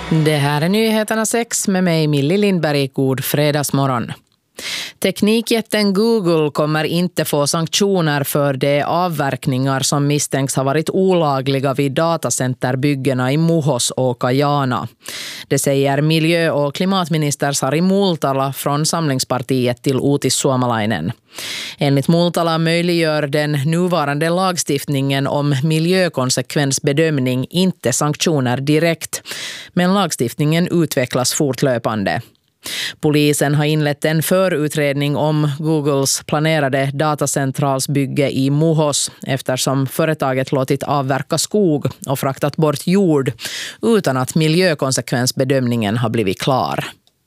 Det här är nyheterna 6 med mig Millie Lindberg. God fredagsmorgon. Teknikjätten Google kommer inte få sanktioner för de avverkningar som misstänks ha varit olagliga vid datacenterbyggena i Muhos och Kajana. Det säger miljö- och klimatminister Sari Multala från Samlingspartiet till Uutis Suomalainen. Enligt Multala möjliggör den nuvarande lagstiftningen om miljökonsekvensbedömning inte sanktioner direkt, men lagstiftningen utvecklas fortlöpande. Polisen har inlett en förutredning om Googles planerade datacentralsbygge i Muhos eftersom företaget låtit avverka skog och fraktat bort jord utan att miljökonsekvensbedömningen har blivit klar.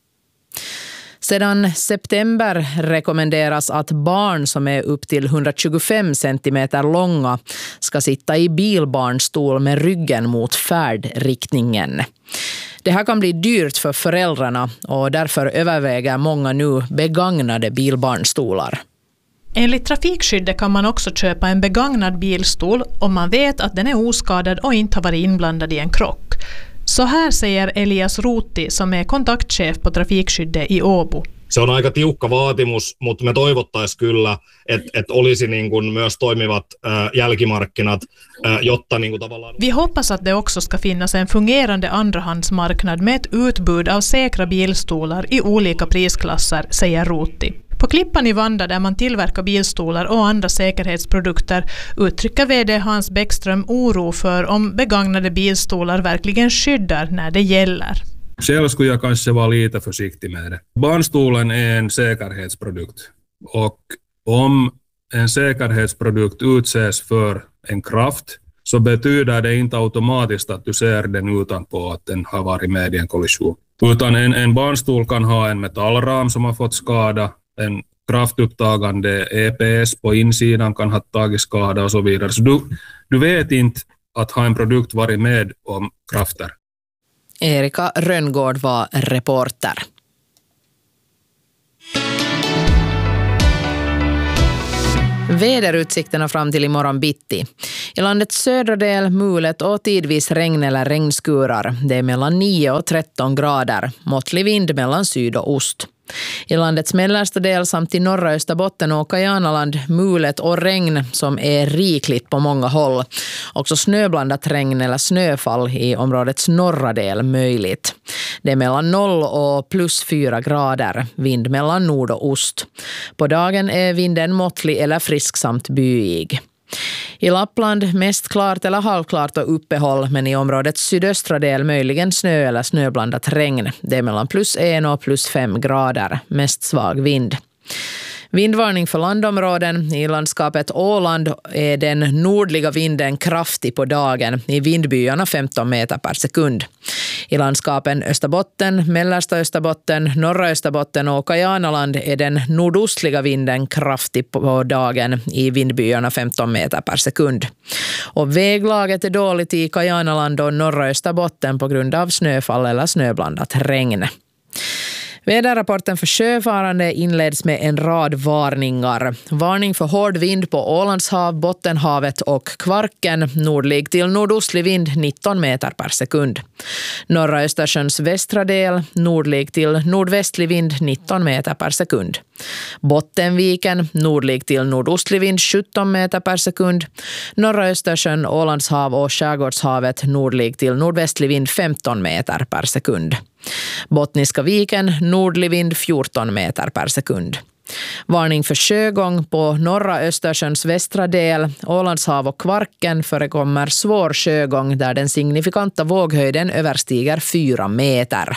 Sedan september rekommenderas att barn som är upp till 125 centimeter långa ska sitta i bilbarnstol med ryggen mot färdriktningen. Det här kan bli dyrt för föräldrarna och därför överväger många nu begagnade bilbarnstolar. Enligt trafikskyddet kan man också köpa en begagnad bilstol om man vet att den är oskadad och inte har varit inblandad i en krock. Så här säger Elias Ruutti som är kontaktchef på trafikskyddet i Åbo. Se on aika tiukka vaatimus, mutta me toivottaisiin kyllä, että olisi niin kuin myös toimivat jälkimarkkinat, jotta niin kuin tavallaan... Vi hoppas att det också ska finnas en fungerande andrahandsmarknad med ett utbud av säkra bilstolar i olika prisklasser, säger Ruutti. På Klippan i Vanda där man tillverkar bilstolar och andra säkerhetsprodukter uttrycker vd Hans Bäckström oro för om begagnade bilstolar verkligen skyddar när det gäller. Själv skulle jag kanske vara lite försiktig med det. Barnstolen är en säkerhetsprodukt och om en säkerhetsprodukt utsätts för en kraft så betyder det inte automatiskt att du ser den utanpå att den har varit med i en kollision. Utan en barnstol kan ha en metallram som har fått skada, en kraftupptagande EPS på insidan kan ha tagit skada och så vidare. Så du vet inte att ha en produkt varit med om krafter. Erika Rönngård var reporter. Väderutsikterna fram till imorgon bitti. I landets södra del mulet och tidvis regn eller regnskurar. Det är mellan 9 och 13 grader. Måttlig vind mellan syd och ost. I landets mellersta del samt i norra Österbotten och Kajanaland mulet och regn som är rikligt på många håll. Också snöblandat regn eller snöfall i områdets norra del möjligt. Det är mellan 0 och plus 4 grader. Vind mellan nord och ost. På dagen är vinden måttlig eller frisk samt byig. I Lappland mest klart eller halvklart och uppehåll, men i områdets sydöstra del möjligen snö eller snöblandat regn. Det är mellan plus 1 och plus 5 grader, mest svag vind. Vindvarning för landområden. I landskapet Åland är den nordliga vinden kraftig på dagen. I vindbyarna 15 meter per sekund. I landskapen Österbotten, mellersta Österbotten, norra Österbotten och Kajanaland är den nordostliga vinden kraftig på dagen. I vindbyarna 15 meter per sekund. Och väglaget är dåligt i Kajanaland och norra Österbotten på grund av snöfall eller snöblandat regn. Väderrapporten för sjöfarande inleds med en rad varningar. Varning för hård vind på Ålandshav, Bottenhavet och Kvarken. Nordlig till nordostlig vind 19 meter per sekund. Norra Östersjöns västra del, nordlig till nordvästlig vind 19 meter per sekund. Bottenviken, nordlig till nordostlig vind 17 meter per sekund. Norra Östersjön, Ålandshav och Skärgårdshavet, nordlig till nordvästlig vind 15 meter per sekund. Bottniska viken, nordlig vind 14 meter per sekund. Varning för sjögång på norra Östersjöns västra del, Ålandshav och Kvarken förekommer svår sjögång där den signifikanta våghöjden överstiger 4 meter.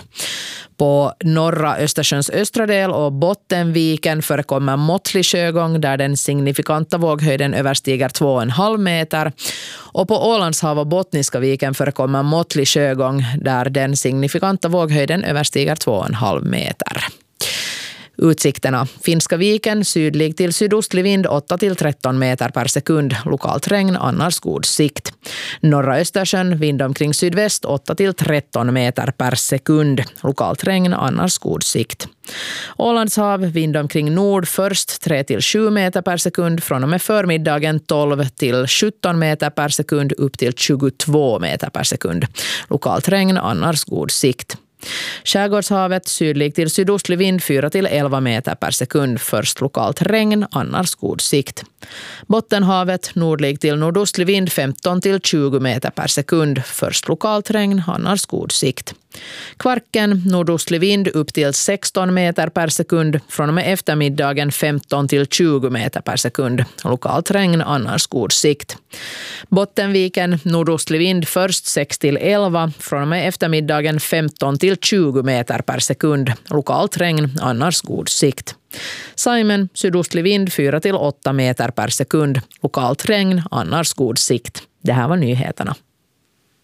På norra Östersjöns östra del och Bottenviken förekommer måttlig sjögång där den signifikanta våghöjden överstiger 2,5 meter. Och på Ålandshav och Bottniska viken förekommer måttlig sjögång där den signifikanta våghöjden överstiger 2,5 meter. Utsikterna. Finska viken, sydlig till sydostlig vind 8-13 meter per sekund. Lokalt regn, annars god sikt. Norra Östersjön, vind omkring sydväst 8-13 meter per sekund. Lokalt regn, annars god sikt. Ålandshav, vind omkring nord först 3-7 meter per sekund. Från och med förmiddagen 12-17 meter per sekund upp till 22 meter per sekund. Lokalt regn, annars god sikt. Skärgårdshavet, sydlig till sydostlig vind 4-11 meter per sekund. Först lokalt regn, annars god sikt. Bottenhavet, nordlig till nordostlig vind 15-20 meter per sekund. Först lokalt regn, annars god sikt. Kvarken, nordostlig vind upp till 16 meter per sekund. Från och med eftermiddagen 15-20 meter per sekund. Lokalt regn, annars god sikt. Bottenviken, nordostlig vind först 6-11. Från och med eftermiddagen 15-20 meter per sekund. Lokalt regn, annars god sikt. Saimen, sydostlig vind 4-8 meter per sekund. Lokalt regn, annars god sikt. Det här var nyheterna.